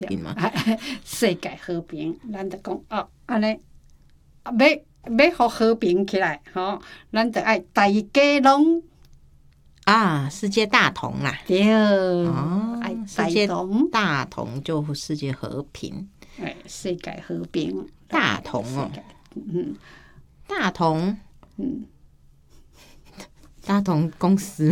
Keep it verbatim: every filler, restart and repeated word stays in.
平嘛？ 世界和平，咱就讲哦，安尼要要互和平起来，吼、哦，咱就爱大家拢啊，世界大同啦。 对， 哦， 爱世界大同大同就世界和平。 哎，世界和平， 大同哦， 嗯， 大同， 嗯， 大同公司。